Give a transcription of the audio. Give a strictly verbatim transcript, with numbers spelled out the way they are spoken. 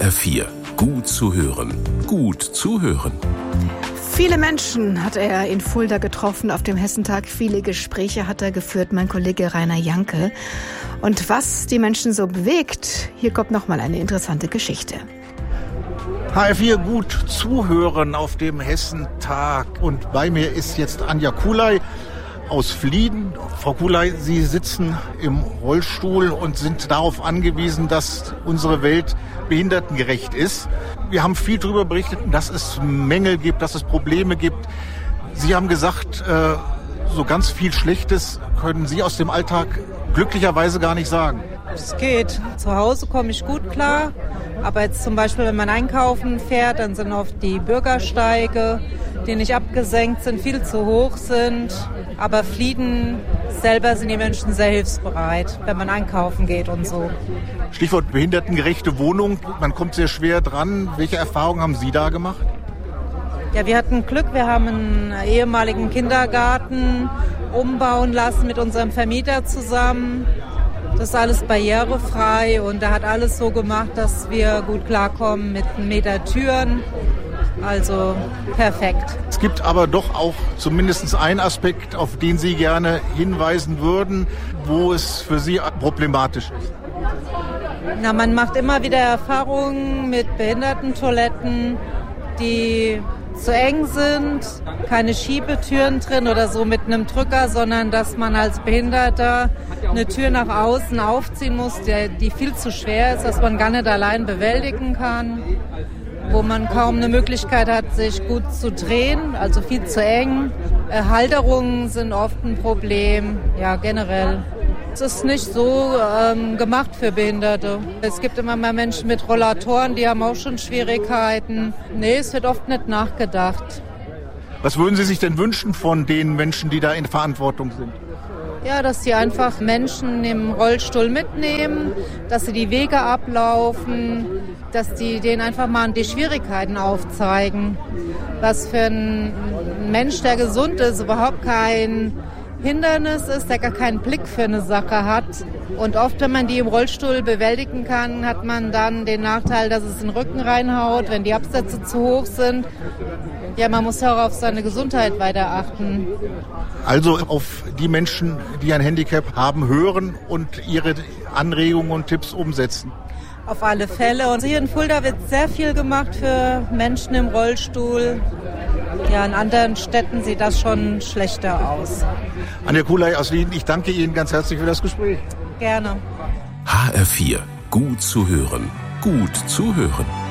H R vier. Gut zu hören. Gut zuhören. Viele Menschen hat er in Fulda getroffen auf dem Hessentag. Viele Gespräche hat er geführt, mein Kollege Rainer Janke. Und was die Menschen so bewegt, hier kommt nochmal eine interessante Geschichte. H R vier gut zuhören auf dem Hessentag. Und bei mir ist jetzt Anja Kulay aus Flieden. Frau Kulay, Sie sitzen im Rollstuhl und sind darauf angewiesen, dass unsere Welt behindertengerecht ist. Wir haben viel darüber berichtet, dass es Mängel gibt, dass es Probleme gibt. Sie haben gesagt, so ganz viel Schlechtes können Sie aus dem Alltag glücklicherweise gar nicht sagen. Es geht. Zu Hause komme ich gut klar. Aber jetzt zum Beispiel, wenn man einkaufen fährt, dann sind oft die Bürgersteige, die nicht abgesenkt sind, viel zu hoch sind. Aber Flieden selber sind die Menschen sehr hilfsbereit, wenn man einkaufen geht und so. Stichwort behindertengerechte Wohnung. Man kommt sehr schwer dran. Welche Erfahrungen haben Sie da gemacht? Ja, wir hatten Glück. Wir haben einen ehemaligen Kindergarten umbauen lassen mit unserem Vermieter zusammen. Das ist alles barrierefrei und er hat alles so gemacht, dass wir gut klarkommen mit einem Meter Türen. Also perfekt. Es gibt aber doch auch zumindest einen Aspekt, auf den Sie gerne hinweisen würden, wo es für Sie problematisch ist. Na, man macht immer wieder Erfahrungen mit Behindertentoiletten, die zu eng sind, keine Schiebetüren drin oder so mit einem Drücker, sondern dass man als Behinderter eine Tür nach außen aufziehen muss, die, die viel zu schwer ist, dass man gar nicht allein bewältigen kann, wo man kaum eine Möglichkeit hat, sich gut zu drehen, also viel zu eng. Halterungen sind oft ein Problem, ja generell. Es ist nicht so ähm, gemacht für Behinderte. Es gibt immer mehr Menschen mit Rollatoren, die haben auch schon Schwierigkeiten. Nee, es wird oft nicht nachgedacht. Was würden Sie sich denn wünschen von den Menschen, die da in Verantwortung sind? Ja, dass sie einfach Menschen im Rollstuhl mitnehmen, dass sie die Wege ablaufen, dass die denen einfach mal die Schwierigkeiten aufzeigen. Was für ein Mensch, der gesund ist, überhaupt kein Hindernis ist, der gar keinen Blick für eine Sache hat. Und oft, wenn man die im Rollstuhl bewältigen kann, hat man dann den Nachteil, dass es in den Rücken reinhaut, wenn die Absätze zu hoch sind. Ja, man muss ja auch auf seine Gesundheit weiter achten. Also auf die Menschen, die ein Handicap haben, hören und ihre Anregungen und Tipps umsetzen. Auf alle Fälle. Und hier in Fulda wird sehr viel gemacht für Menschen im Rollstuhl. Ja, in anderen Städten sieht das schon schlechter aus. Anja Kulay aus Wien, ich danke Ihnen ganz herzlich für das Gespräch. Gerne. H R vier. Gut zu hören. Gut zuhören.